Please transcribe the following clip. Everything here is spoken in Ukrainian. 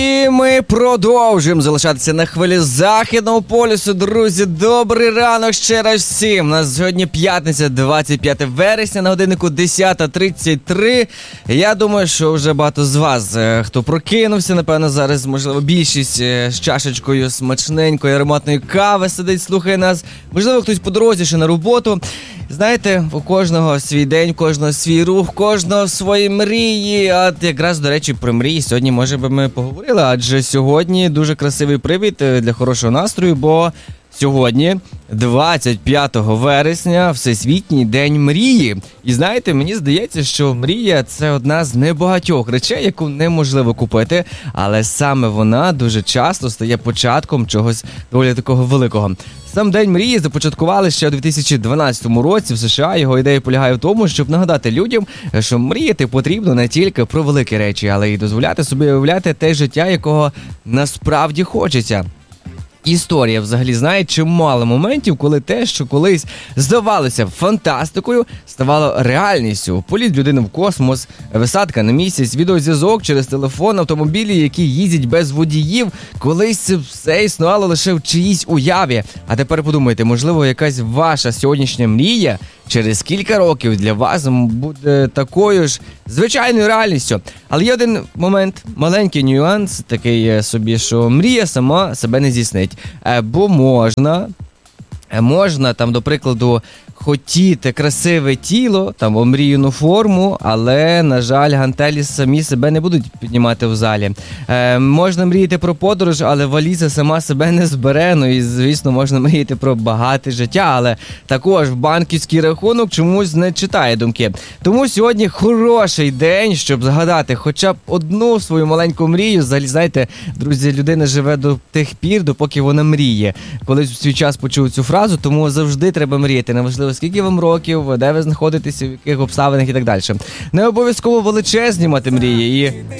І ми продовжуємо залишатися на хвилі Західного полюсу. Друзі, добрий ранок ще раз всім. У нас сьогодні п'ятниця, 25 вересня, на годиннику 10:33. Я думаю, що вже багато з вас, хто прокинувся, напевно, зараз, можливо, більшість з чашечкою смачненької ароматної кави сидить, слухає нас. Можливо, хтось по дорозі ще на роботу. Знаєте, у кожного свій день, у кожного свій рух, у кожного свої мрії. А якраз, до речі, про мрії сьогодні, може би, ми поговорили, адже сьогодні дуже красивий привід для хорошого настрою, бо сьогодні, 25 вересня, Всесвітній день мрії. І знаєте, мені здається, що мрія – це одна з небагатьох речей, яку неможливо купити, але саме вона дуже часто стає початком чогось доволі такого великого. Сам День мрії започаткували ще у 2012 році в США. Його ідея полягає в тому, щоб нагадати людям, що мріяти потрібно не тільки про великі речі, але й дозволяти собі уявляти те життя, якого насправді хочеться. Історія взагалі знає чимало моментів, коли те, що колись здавалося фантастикою, ставало реальністю. Політ людини в космос, висадка на місяць, відеозв'язок через телефон, автомобілі, які їздять без водіїв. Колись це все існувало лише в чиїсь уяві. А тепер подумайте, можливо, якась ваша сьогоднішня мрія через кілька років для вас буде такою ж звичайною реальністю. Але є один момент, маленький нюанс, такий собі, що мрія сама себе не здійснить. Бо можна там, до прикладу, хотіти красиве тіло, там омріяну форму, але, на жаль, гантелі самі себе не будуть піднімати в залі. Можна мріяти про подорож, але валіза сама себе не збере. Ну і, звісно, можна мріяти про багате життя, але також банківський рахунок чомусь не читає думки. Тому сьогодні хороший день, щоб згадати хоча б одну свою маленьку мрію. Взагалі, знаєте, друзі, людина живе до тих пір, допоки вона мріє. Колись в свій час почув цю фразу, тому завжди треба мріяти. Неважливо, скільки вам років, де ви знаходитеся, в яких обставинах і так далі. Не обов'язково величезні мати мрії. І